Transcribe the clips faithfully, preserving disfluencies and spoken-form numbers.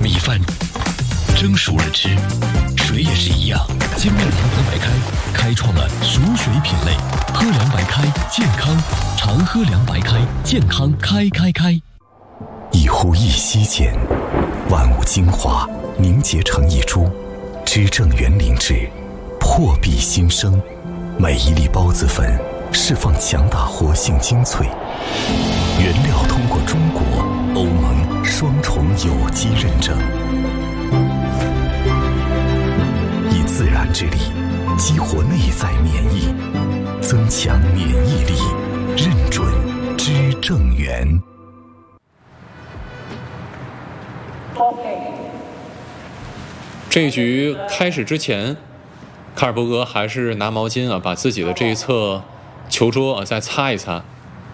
米饭蒸熟了吃，水也是一样。精酿糖喝白开开创了熟水品类，喝凉白开健康，常喝凉白开健康开开开。 一呼一吸间，万物精华凝结成一株，知正园灵芝，破壁新生。每一粒孢子粉释放强大活性精粹，原料通过中国、欧盟双重有机认证，以自然之力激活内在免疫，增强免疫力，认准知正园。 这一局开始之前，卡尔伯格还是拿毛巾啊，把自己的这一侧球桌啊再擦一擦。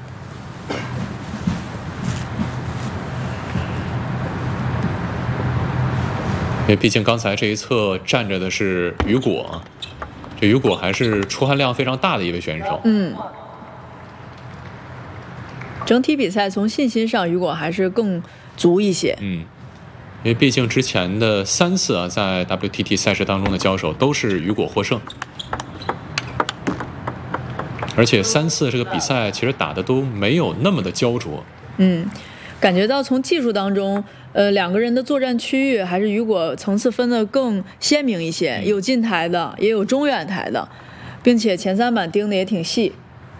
因为毕竟刚才这一侧站着的是雨果，这雨果还是出汗量非常大的一位选手。 嗯，整体比赛从信心上，雨果还是更足一些。 嗯。因为毕竟之前的三次啊，在 W T T 赛事当中的交手都是雨果获胜，而且三次这个比赛其实打的都没有那么的焦灼。 嗯，感觉到从技术当中，呃，两个人的作战区域还是雨果层次分得更鲜明一些，有近台的，也有中远台的，并且前三板盯的也挺细。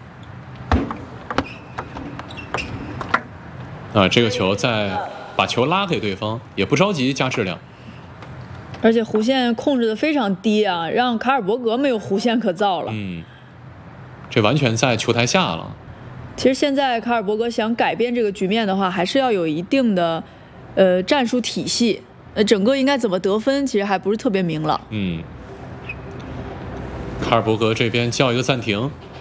啊，这个球在。把球拉给对方，也不着急加质量， 而且弧线控制的非常低啊，让卡尔伯格没有弧线可造了。 嗯，这完全在球台下了。 其实现在卡尔伯格想改变这个局面的话，还是要有一定的呃战术体系，呃，整个应该怎么得分，其实还不是特别明朗。 嗯，卡尔伯格这边叫一个暂停。